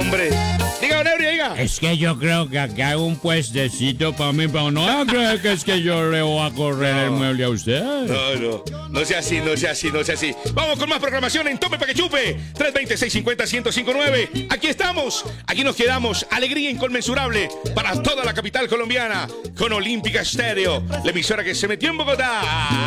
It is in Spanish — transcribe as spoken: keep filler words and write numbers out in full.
hombre. Diga, don Eury, diga. Es que yo creo que acá hay un puestecito para mí, pero no creo que es que yo le voy a correr no. el mueble a usted. No, no, no sea así, no sea así, no sea así. Vamos con más programación en Tome Pa' Que Chupe. tres dos cero, seis cinco cero, uno cero cinco nueve. Aquí estamos, aquí nos quedamos. Alegría inconmensurable para toda la capital colombiana con Olímpica Estéreo, la emisora que se metió en Bogotá.